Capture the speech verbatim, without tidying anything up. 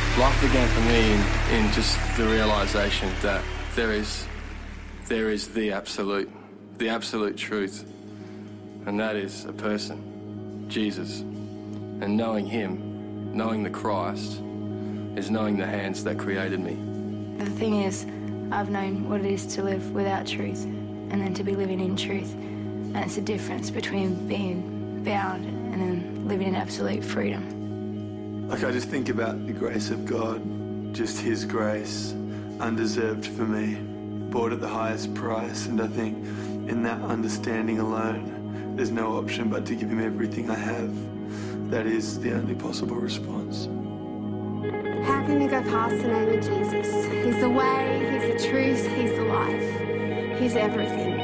Life began for me in, in just the realisation that there is, there is the absolute, the absolute truth, and that is a person, Jesus. And knowing him, knowing the Christ, is knowing the hands that created me. The thing is, I've known what it is to live without truth and then to be living in truth. And it's a difference between being bound and then living in absolute freedom. Like, I just think about the grace of God, just his grace, undeserved for me, bought at the highest price. And I think in that understanding alone, there's no option but to give him everything I have. That is the only possible response. How can you go past the name of Jesus? He's the way, he's the truth, he's the life. He's everything.